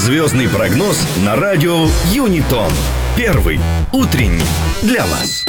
Звездный прогноз на радио Юнитон. Первый утренний для вас.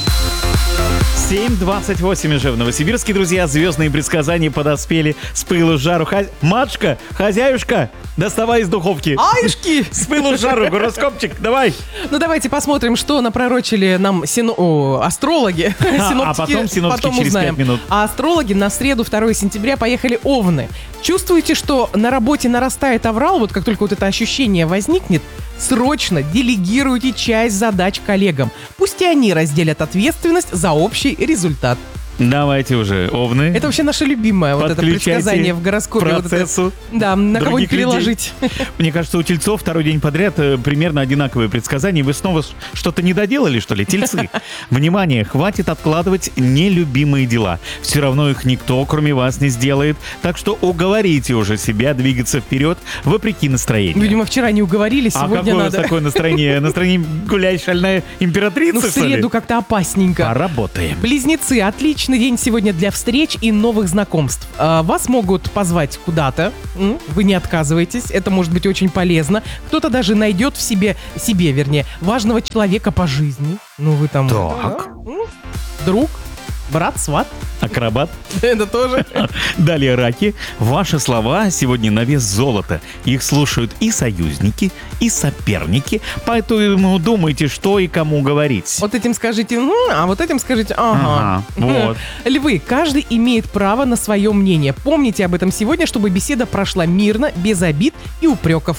7:28 уже в Новосибирске, друзья. Звездные предсказания подоспели с пылу с жару. Матушка, хозяюшка, доставай из духовки. Айшки! С пылу с жару, гороскопчик, давай. Ну, давайте посмотрим, что напророчили нам астрологи. А потом синоптики через 5 минут. А астрологи на среду, 2 сентября, поехали Овны. Чувствуете, что на работе нарастает аврал? Вот как только вот это ощущение возникнет, срочно делегируйте часть задач коллегам. Пусть и они разделят ответственность за общий результат. Давайте уже, Овны. Это вообще наше любимое вот это предсказание в гороскопе. Процессу. Вот это, да, на кого-нибудь переложить. Мне кажется, у тельцов второй день подряд примерно одинаковые предсказания. Вы снова что-то не доделали, что ли, тельцы? Внимание, хватит откладывать нелюбимые дела. Все равно их никто, кроме вас, не сделает. Так что уговорите уже себя двигаться вперед, вопреки настроению. Видимо, вчера не уговорили, сегодня какое надо. у вас такое настроение? Настроение гуляй, шальная императрица, Ну, в среду как-то опасненько. Поработаем. Близнецы, отличный день сегодня для встреч и новых знакомств. Вас могут позвать куда-то, вы не отказываетесь, это может быть очень полезно. Кто-то даже найдет в себе, важного человека по жизни. Ну, вы там... Так. Друг, брат, сват. Акробат. Это тоже. Далее, раки. Ваши слова сегодня на вес золота. Их слушают и союзники, и соперники. Поэтому думайте, что и кому говорить. Вот этим скажите, а вот этим скажите, ага. Вот. Львы, каждый имеет право на свое мнение. Помните об этом сегодня, чтобы беседа прошла мирно, без обид и упреков.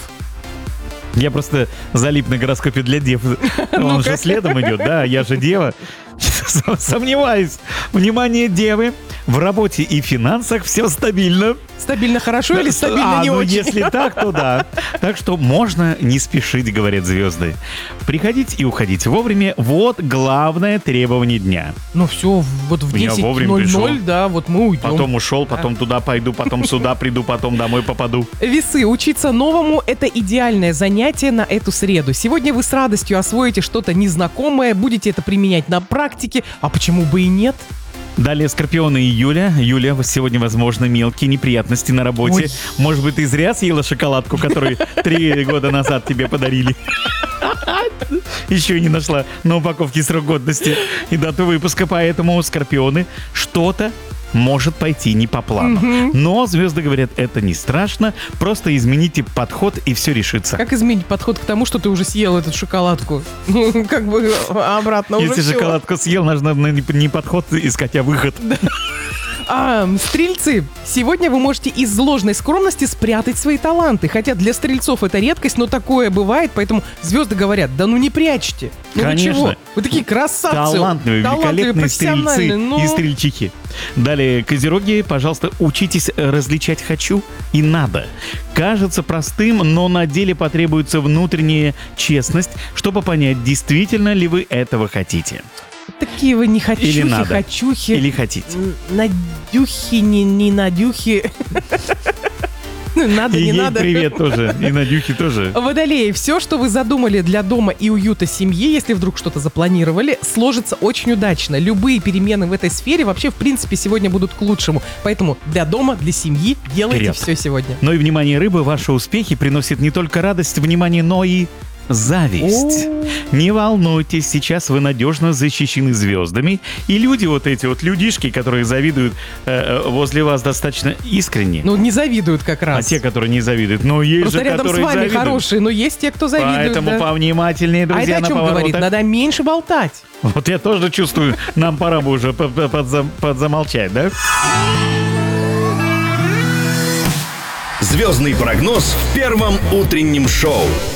Я просто залип на гороскопе для дев. Он же следом идет, да, я же дева. Сомневаюсь. Внимание, девы. В работе и финансах все стабильно. Стабильно хорошо или стабильно не очень? Если так, то да. Так что можно не спешить, говорят звезды. Приходить и уходить вовремя – вот главное требование дня. Ну все, вот в Я вовремя пришел. 10:00, да, вот мы уйдем. Потом ушел, потом туда пойду, потом сюда приду, потом домой попаду. Весы, учиться новому – это идеальное занятие на эту среду. Сегодня вы с радостью освоите что-то незнакомое, будете это применять на практике, а почему бы и нет? Далее Скорпионы и Юля. Юля, сегодня, возможно, мелкие неприятности на работе. Ой. Может быть, ты зря съела шоколадку, которую 3 года назад тебе подарили. Еще и не нашла на упаковке срок годности и дату выпуска. Поэтому, Скорпионы, что-то может пойти не по плану. Но звезды говорят, это не страшно. Просто измените подход, и все решится. Как изменить подход к тому, что ты уже съел эту шоколадку? Как бы обратно уже Если всё. шоколадку съел, нужно не подход искать, а выход. Стрельцы, сегодня вы можете из ложной скромности спрятать свои таланты. Хотя для стрельцов это редкость, но такое бывает, поэтому звезды говорят, да ну не прячьте. Ну Конечно. вы чего? Вы такие красавцы. Талантливые, великолепные стрельцы профессиональные, и стрельчихи. Далее, козероги, пожалуйста, учитесь различать «хочу» и «надо». Кажется простым, но на деле потребуется внутренняя честность, чтобы понять, действительно ли вы этого хотите. Такие вы не хочухи, Или надо. хочухи. Или хотите. Надюхи, не надюхи. Надо, И не ей надо. привет тоже. И Надюхе тоже. Водолеи, все, что вы задумали для дома и уюта семьи, если вдруг что-то запланировали, сложится очень удачно. Любые перемены в этой сфере вообще, в принципе, сегодня будут к лучшему. Поэтому для дома, для семьи делайте Вперед. все сегодня. Но и, внимание, рыбы, ваши успехи приносят не только радость, внимание, но и зависть. Не волнуйтесь, сейчас вы надежно защищены звездами. И люди, вот эти вот людишки, которые завидуют возле вас достаточно искренне. Ну, не завидуют как А раз. те, которые не завидуют, но есть Просто же, рядом с которые вами завидуют. хорошие, но есть те, кто завидует. Поэтому да. повнимательнее, А друзья, это о на чем говорит? поворотах. Надо меньше болтать. Вот я тоже чувствую, нам пора бы уже подзамолчать, да? Звездный прогноз в первом утреннем шоу.